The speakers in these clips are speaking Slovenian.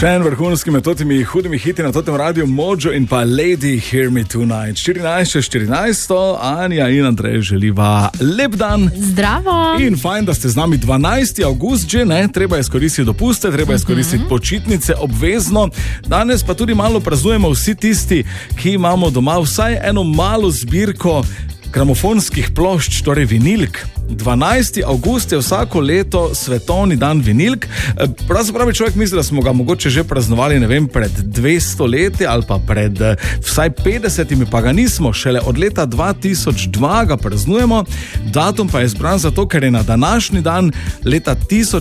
Še en vrhunski med totimi hudimi hiti na totem radiju Mojo in pa Lady Hear Me Tonight. 14. Anja in Andrej želiva lep dan. Zdravo. In fajn, da ste z nami 12. avgust že, ne? Treba izkoristiti dopuste, treba izkoristiti počitnice obvezno. Danes pa tudi malo praznujemo vsi tisti, ki imamo doma vsaj eno malo zbirko gramofonskih plošč, torej vinilk. 12. avgust je vsako leto svetovni dan vinilk. Pravzaprav človek misli, da smo ga mogoče že praznovali, ne vem, pred 200 leti ali pa pred vsaj 50, pa ga nismo. Šele od leta 2002 ga praznujemo. Datum pa je izbran zato, ker je na današnji dan leta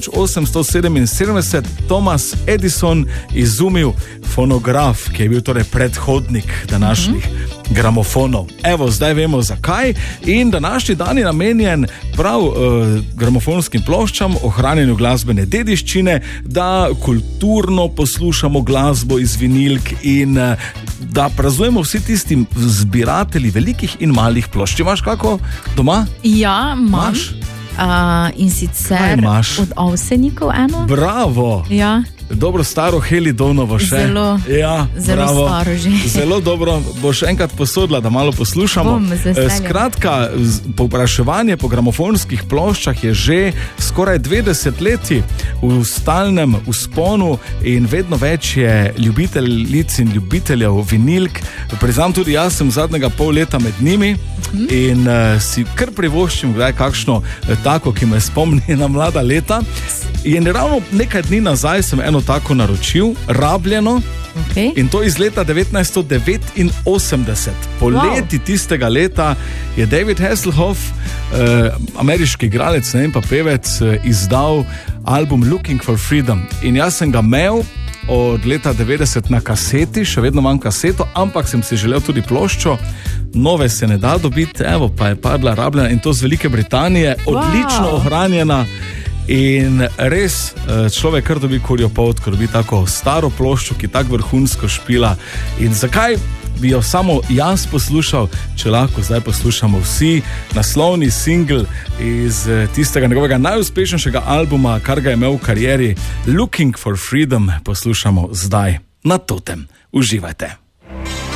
1877 Thomas Edison izumil fonograf, ki je bil torej predhodnik današnjih gramofonov. Evo, zdaj vemo zakaj, in današnji dan je namenjen prav gramofonskim ploščam, ohranjanju glasbene dediščine, da kulturno poslušamo glasbo iz vinilk in da praznujemo vsi tisti zbiratelji velikih in malih plošč. Imaš kako doma? Ja, imam. In sicer od Avsenikov eno. Bravo! Ja. Dobro staro Helidonovo še. Zelo staro že. Zelo dobro, boš enkrat posodila, da malo poslušamo. Bom, z veseljem. Skratka, povpraševanje po gramofonskih ploščah je že skoraj 20 leti v stalnem vzponu in vedno več je ljubiteljic in ljubiteljev vinilk. Priznam, tudi jaz sem zadnjega pol leta med njimi in si kar privoščim kdaj kakšno tako, ki me spomni na mlada leta. In ravno nekaj dni nazaj sem eno tako naročil, rabljeno, in to iz leta 1989. Poleti tistega leta je David Hasselhoff, ameriški igralec, ne vem, pa pevec, izdal album Looking for Freedom. In jaz sem ga imel od leta 90 na kaseti, še vedno imam kaseto, ampak sem si želel tudi ploščo. Nove se ne da dobiti, evo, pa je padla rabljena, in to z Velike Britanije, odlično ohranjena. In res človek kar dobi kurjo pot, ko dobi tako staro ploščo, ki tako vrhunsko špila. In zakaj bi jo samo jaz poslušal, če lahko zdaj poslušamo vsi? Naslovni singl iz tistega njegovega najuspešnejšega albuma, kar ga je imel v karieri, Looking for Freedom, poslušamo zdaj na Totem. Uživajte.